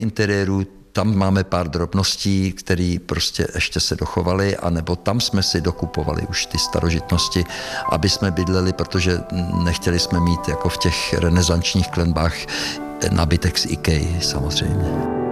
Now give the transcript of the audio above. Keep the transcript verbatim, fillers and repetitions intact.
interiéru tam máme pár drobností, které prostě ještě se dochovaly, anebo tam jsme si dokupovali už ty starožitnosti, aby jsme bydleli, protože nechtěli jsme mít jako v těch renesančních klenbách nábytek z IKEA samozřejmě.